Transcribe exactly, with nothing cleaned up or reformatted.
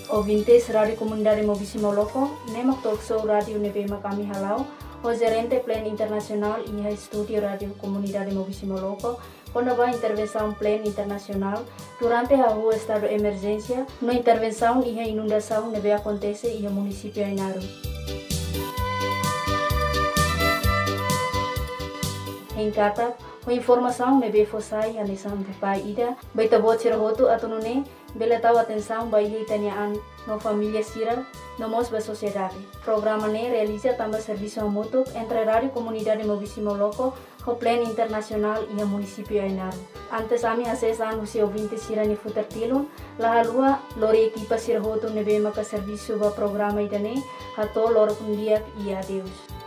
ouvintes Rádio Comunidade Mobisi Moloko, nemak talkshow Rádio Nebema kami halau, o gerente Plan Internacional e Estúdio Rádio Comunidade Mobisi Moloko, quando vai intervenção Plan Internacional, durante a rua estado de emergência, no intervenção e a inundação neve acontece e o município Ainaru. Em Kata, a informação neve fossai a lição de pai ida, baita bot sirahotu atunune, bela tahu atenção bayi tanyaan no família sira, no mos ba sociedade. Programa ne realiza também serviço mútuo entre Rádio Comunidade Mobisi Moloko, o Plan Internacional e o município Ainaru. Antes ami acesan usi ouvintes sira ni futertilun, la halua lori equipa sirahotu neve maka serviço ba programa idane, hato loro kundiak e adeus.